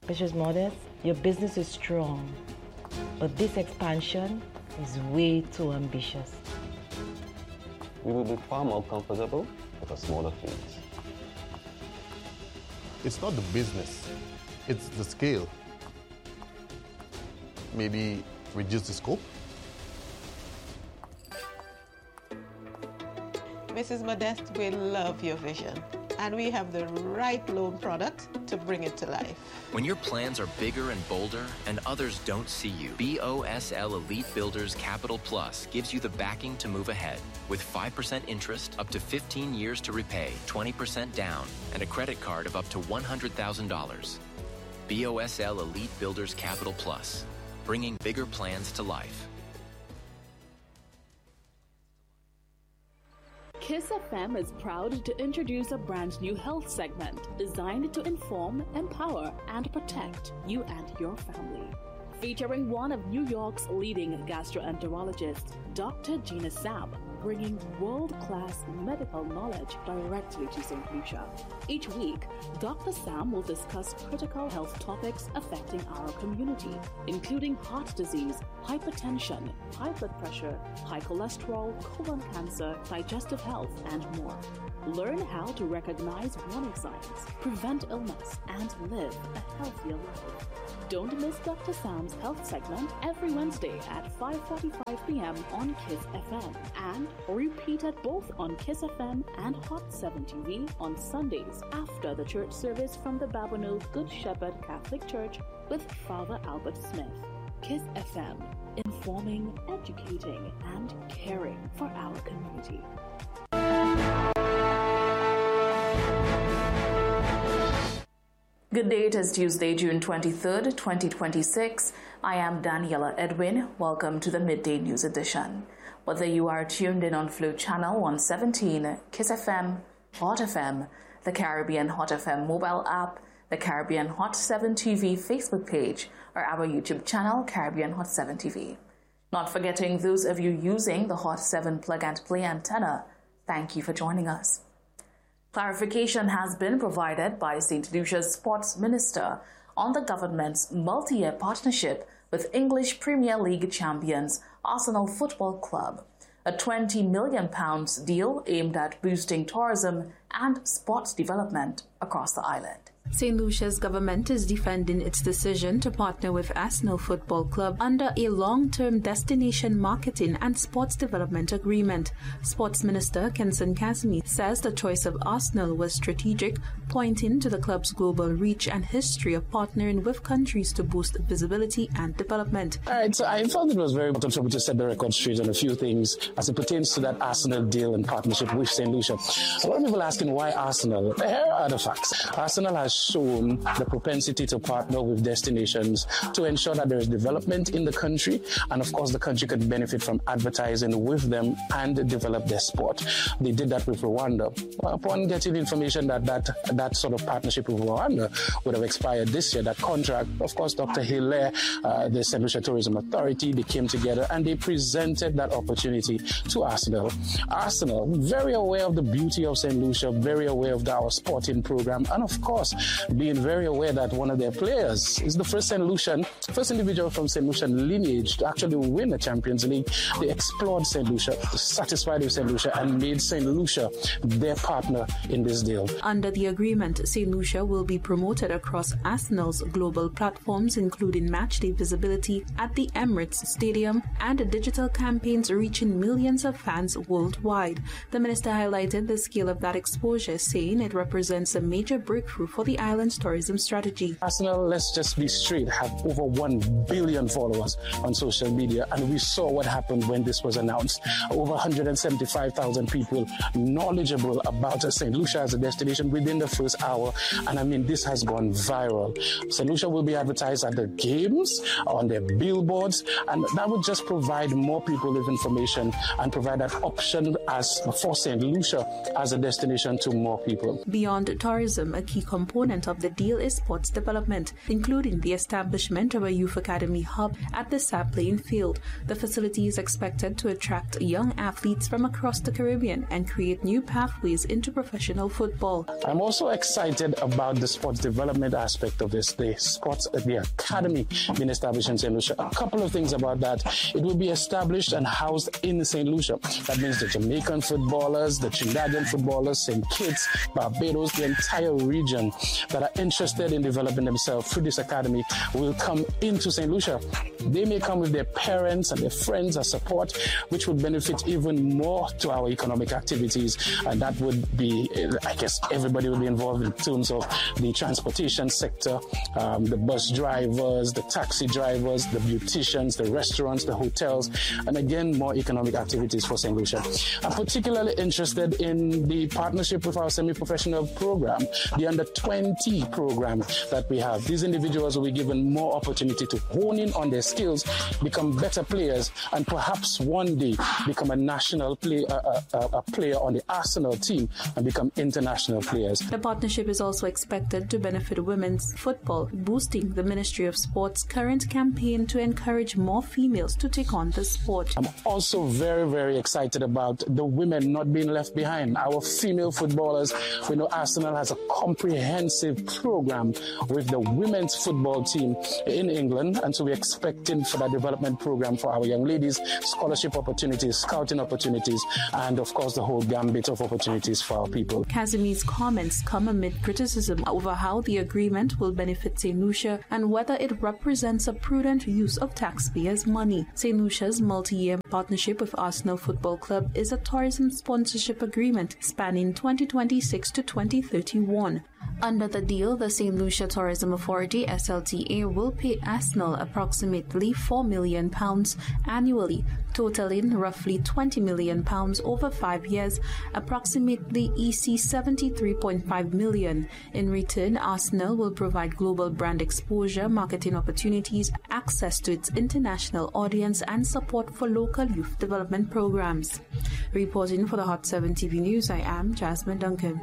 Mrs. Modest, your business is strong, but this expansion is way too ambitious. We will be far more comfortable with a smaller fleet. It's not the business, it's the scale. Maybe reduce the scope? Mrs. Modeste, we love your vision, and we have the right loan product to bring it to life. When your plans are bigger and bolder and others don't see you, BOSL Elite Builders Capital Plus gives you the backing to move ahead. With 5% interest, up to 15 years to repay, 20% down, and a credit card of up to $100,000. BOSL Elite Builders Capital Plus, bringing bigger plans to life. KISS FM is proud to introduce a brand new health segment designed to inform, empower, and protect you and your family. Featuring one of New York's leading gastroenterologists, Dr. Gina Sam, bringing world-class medical knowledge directly to St. Lucia. Each week, Dr. Sam will discuss critical health topics affecting our community, including heart disease, hypertension, high blood pressure, high cholesterol, colon cancer, digestive health, and more. Learn how to recognize warning signs, prevent illness, and live a healthier life. Don't miss Dr. Sam's health segment every Wednesday at 5:45 p.m. on KISS FM, and repeated both on KISS FM and Hot 7 TV on Sundays after the church service from the Babonneau Good Shepherd Catholic Church with Father Albert Smith. KISS FM, informing, educating, and caring for our community. Good day, it is Tuesday, June 23rd, 2026. I am Daniela Edwin. Welcome to the Midday News Edition. Whether you are tuned in on Flow Channel 117, KISS FM, Hot FM, the Caribbean Hot FM mobile app, the Caribbean Hot 7 TV Facebook page, or our YouTube channel, Caribbean Hot 7 TV. Not forgetting those of you using the Hot 7 plug-and-play antenna, thank you for joining us. Clarification has been provided by St. Lucia's Sports Minister on the government's multi-year partnership with English Premier League champions Arsenal Football Club, a £20 million deal aimed at boosting tourism and sports development across the island. St. Lucia's government is defending its decision to partner with Arsenal Football Club under a long-term destination marketing and sports development agreement. Sports Minister Kenson Casimir says the choice of Arsenal was strategic, pointing to the club's global reach and history of partnering with countries to boost visibility and development. All right, so I felt it was very important for me to set the record straight on a few things as it pertains to that Arsenal deal and partnership with St. Lucia. A lot of people asking why Arsenal. Here are the facts. Arsenal has shown the propensity to partner with destinations to ensure that there is development in the country, and of course the country could benefit from advertising with them and develop their sport. They did that with Rwanda. Well, upon getting information that sort of partnership with Rwanda would have expired this year, that contract, of course, Dr. Hilaire, the St. Lucia Tourism Authority, they came together and they presented that opportunity to Arsenal. Arsenal, very aware of the beauty of St. Lucia, very aware of our sporting program, and of course, being very aware that one of their players is the first individual from St. Lucian lineage to actually win the Champions League. They explored St. Lucia, satisfied with St. Lucia, and made St. Lucia their partner in this deal. Under the agreement, St. Lucia will be promoted across Arsenal's global platforms, including matchday visibility at the Emirates Stadium and digital campaigns reaching millions of fans worldwide. The minister highlighted the scale of that exposure, saying it represents a major breakthrough for the island's tourism strategy. Arsenal, let's just be straight, have over 1 billion followers on social media, and we saw what happened when this was announced. Over 175,000 people knowledgeable about St. Lucia as a destination within the first hour, and I mean, this has gone viral. St. Lucia will be advertised at the games, on their billboards, and that would just provide more people with information and provide that option as for St. Lucia as a destination to more people. Beyond tourism, a key component component of the deal is sports development, including the establishment of a youth academy hub at the SAP playing field. The facility is expected to attract young athletes from across the Caribbean and create new pathways into professional football. I'm also excited about the sports development aspect of this, the academy being established in St. Lucia. A couple of things about that. It will be established and housed in St. Lucia. That means the Jamaican footballers, the Trinidadian footballers, St. Kitts, Barbados, the entire region that are interested in developing themselves through this academy will come into St. Lucia. They may come with their parents and their friends as support, which would benefit even more to our economic activities. And that would be, I guess, everybody will be involved in terms of the transportation sector, the bus drivers, the taxi drivers, the beauticians, the restaurants, the hotels, and again, more economic activities for St. Lucia. I'm particularly interested in the partnership with our semi-professional program, the under-20 program that we have. These individuals will be given more opportunity to hone in on their skills, become better players, and perhaps one day become a national player on the Arsenal team and become international players. The partnership is also expected to benefit women's football, boosting the Ministry of Sport's current campaign to encourage more females to take on the sport. I'm also very, very excited about the women not being left behind. Our female footballers, we know Arsenal has a comprehensive program with the women's football team in England, and so we're expecting for that development program for our young ladies, scholarship opportunities, scouting opportunities, and of course the whole gambit of opportunities for our people. Kazimi's comments come amid criticism over how the agreement will benefit St. Lucia and whether it represents a prudent use of taxpayers' money. St. Lucia's multi-year partnership with Arsenal Football Club is a tourism sponsorship agreement spanning 2026 to 2031. Under the deal, the St. Lucia Tourism Authority, SLTA, will pay Arsenal approximately £4 million annually, totaling roughly £20 million over 5 years, approximately EC 73.5 million. In return, Arsenal will provide global brand exposure, marketing opportunities, access to its international audience, and support for local youth development programs. Reporting for the Hot 7 TV News, I am Jasmine Duncan.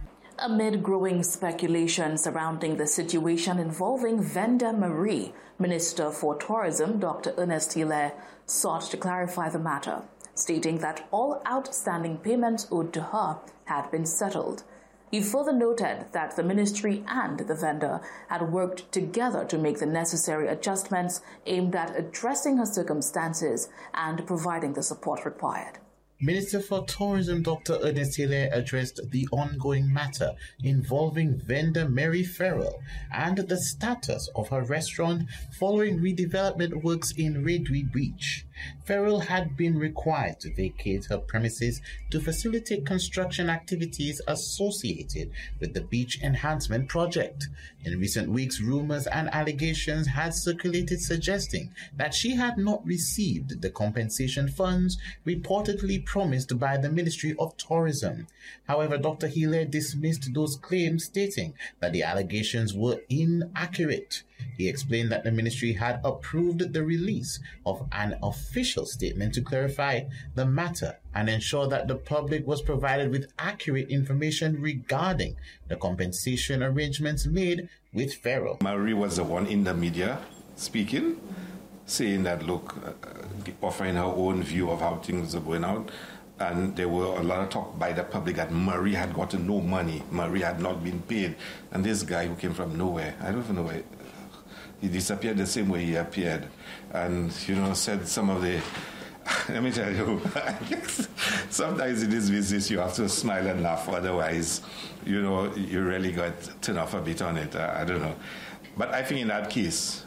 Amid growing speculation surrounding the situation involving Venda Marie, Minister for Tourism Dr. Ernest Hilaire sought to clarify the matter, stating that all outstanding payments owed to her had been settled. He further noted that the ministry and the vendor had worked together to make the necessary adjustments aimed at addressing her circumstances and providing the support required. Minister for Tourism Dr. Ernest Hilaire addressed the ongoing matter involving vendor Mary Farrell and the status of her restaurant following redevelopment works in Redwe Beach. Farrell had been required to vacate her premises to facilitate construction activities associated with the beach enhancement project. In recent weeks, rumors and allegations had circulated suggesting that she had not received the compensation funds reportedly promised by the Ministry of Tourism. However, Dr. Hilaire dismissed those claims, stating that the allegations were inaccurate. He explained that the ministry had approved the release of an official statement to clarify the matter and ensure that the public was provided with accurate information regarding the compensation arrangements made with Farrell. Marie was the one in the media speaking, saying that, look, offering her own view of how things are going out. And there were a lot of talk by the public that Marie had gotten no money. Marie had not been paid. And this guy who came from nowhere, I don't even know where, he disappeared the same way he appeared. And, said some of the... Let me tell you, sometimes in this business you have to smile and laugh. Otherwise, you really got to turn off a bit on it. I don't know. But I think in that case,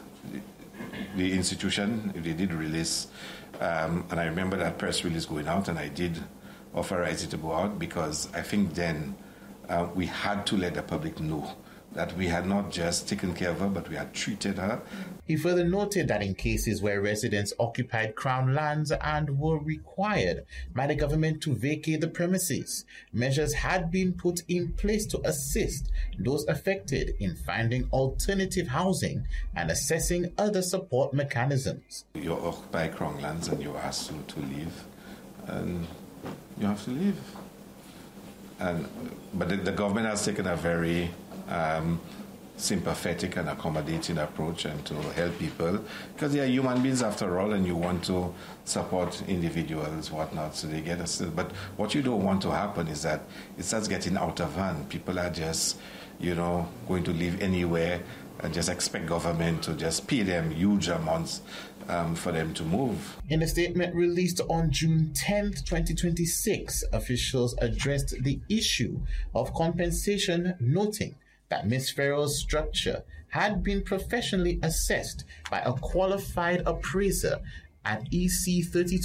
the institution, if they did release... and I remember that press release going out, and I did authorize it to go out because I think then we had to let the public know that we had not just taken care of her, but we had treated her. He further noted that in cases where residents occupied Crown lands and were required by the government to vacate the premises, measures had been put in place to assist those affected in finding alternative housing and assessing other support mechanisms. You occupy Crown lands and you're asked to leave, and you have to leave. But the government has taken a very sympathetic and accommodating approach and to help people, because they are human beings after all, and you want to support individuals, whatnot, so they get assistance. But what you don't want to happen is that it starts getting out of hand. People are just, going to live anywhere and just expect government to just pay them huge amounts for them to move. In a statement released on June 10th, 2026, officials addressed the issue of compensation, noting that Ms. Farrell's structure had been professionally assessed by a qualified appraiser at EC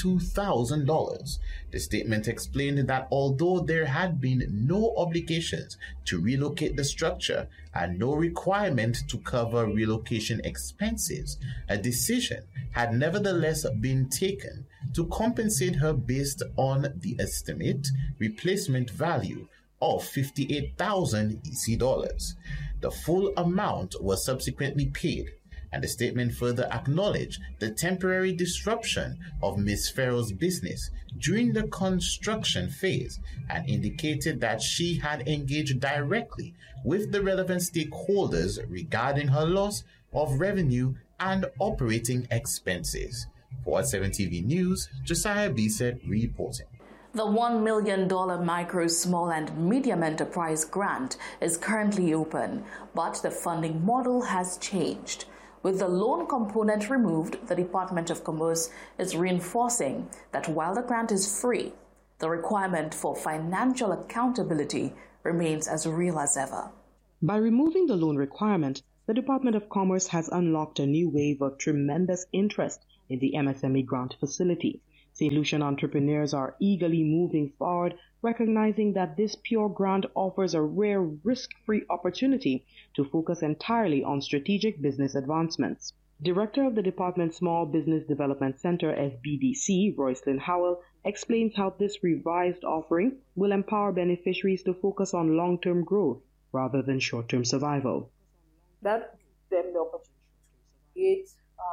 $32,000. The statement explained that although there had been no obligations to relocate the structure and no requirement to cover relocation expenses, a decision had nevertheless been taken to compensate her based on the estimate replacement value of 58,000 EC dollars. The full amount was subsequently paid, and the statement further acknowledged the temporary disruption of Ms. Farrell's business during the construction phase and indicated that she had engaged directly with the relevant stakeholders regarding her loss of revenue and operating expenses. For 7 TV News, Josiah Bisset reporting. The $1 million Micro, Small and Medium Enterprise Grant is currently open, but the funding model has changed. With the loan component removed, the Department of Commerce is reinforcing that while the grant is free, the requirement for financial accountability remains as real as ever. By removing the loan requirement, the Department of Commerce has unlocked a new wave of tremendous interest in the MSME grant facility. St. Lucian entrepreneurs are eagerly moving forward, recognizing that this pure grant offers a rare risk-free opportunity to focus entirely on strategic business advancements. Director of the Department Small Business Development Center, SBDC, Roycelyn Howell, explains how this revised offering will empower beneficiaries to focus on long-term growth rather than short-term survival. That gives them the opportunity to create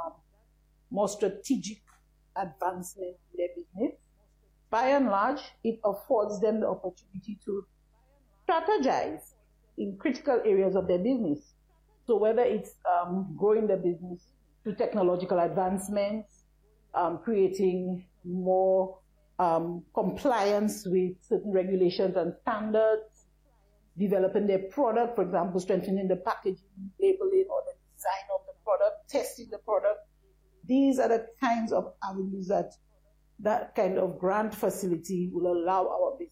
more strategic advancement in their business. By and large, it affords them the opportunity to strategize in critical areas of their business. So whether it's growing the business through technological advancements, creating more compliance with certain regulations and standards, developing their product, for example, strengthening the packaging, labeling, or the design of the product, testing the product. These are the kinds of avenues that kind of grant facility will allow our business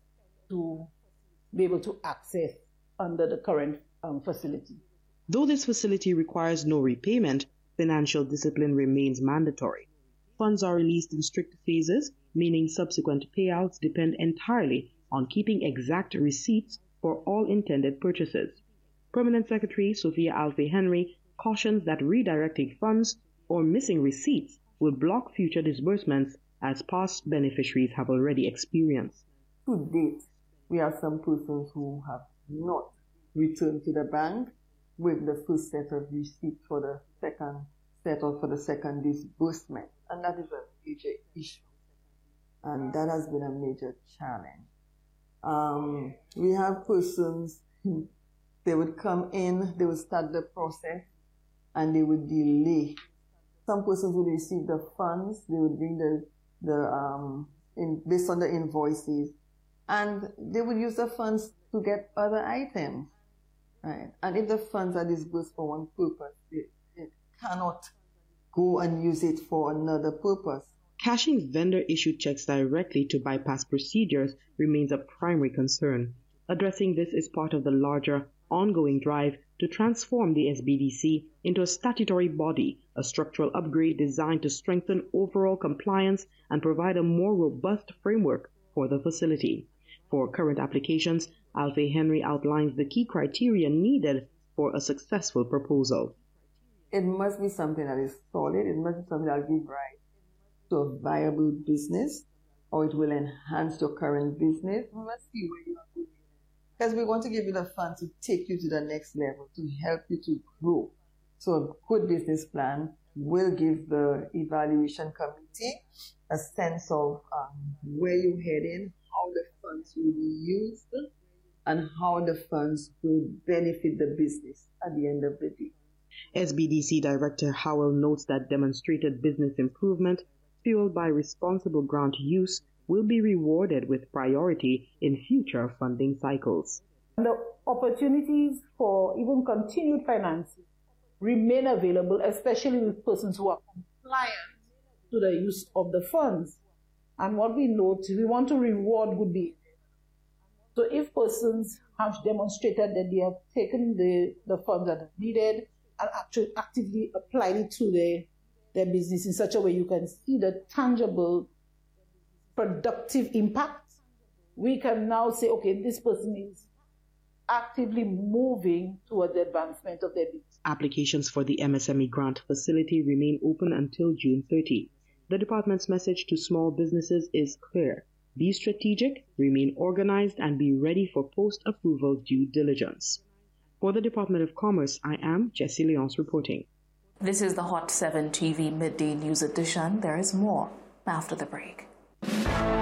to be able to access under the current facility. Though this facility requires no repayment, financial discipline remains mandatory. Funds are released in strict phases, meaning subsequent payouts depend entirely on keeping exact receipts for all intended purchases. Permanent Secretary Sophia Alfie Henry cautions that redirecting funds or missing receipts will block future disbursements, as past beneficiaries have already experienced. To date, we have some persons who have not returned to the bank with the first set of receipts for the second set or for the second disbursement, and that is a major issue, and that has been a major challenge. We have persons who they would come in, they would start the process, and they would delay. Some persons would receive the funds, they would bring based on the invoices, and they would use the funds to get other items, right? And if the funds are disbursed for one purpose, it cannot go and use it for another purpose. Cashing vendor-issued checks directly to bypass procedures remains a primary concern. Addressing this is part of the larger, ongoing drive to transform the SBDC into a statutory body, a structural upgrade designed to strengthen overall compliance and provide a more robust framework for the facility. For current applications, Alfie Henry outlines the key criteria needed for a successful proposal. It must be something that is solid, it must be something that will give rise to a viable business, or it will enhance your current business. We must see where you are going, because we want to give you the funds to take you to the next level, to help you to grow. So a good business plan will give the evaluation committee a sense of where you're heading, how the funds will be used, and how the funds will benefit the business at the end of the day. SBDC Director Howell notes that demonstrated business improvement fueled by responsible grant use will be rewarded with priority in future funding cycles. The opportunities for even continued financing remain available, especially with persons who are compliant to the use of the funds. And what we note, we want to reward good behavior. So if persons have demonstrated that they have taken the funds that are needed and actually actively applied it to their business in such a way you can see the tangible, productive impact, we can now say, okay, this person is actively moving towards the advancement of their business. Applications for the MSME grant facility remain open until June 30. The department's message to small businesses is clear. Be strategic, remain organized, and be ready for post-approval due diligence. For the Department of Commerce, I am Jessie Leonce reporting. This is the Hot 7 TV Midday News Edition. There is more after the break.